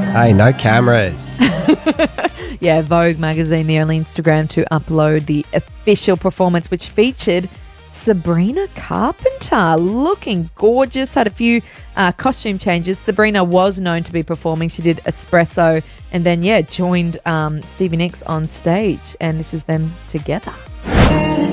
Hey, no cameras. Yeah, Vogue magazine, the only Instagram to upload the official performance, which featured Sabrina Carpenter looking gorgeous, had a few costume changes. Sabrina was known to be performing. She did Espresso and then, joined Stevie Nicks on stage. And this is them together.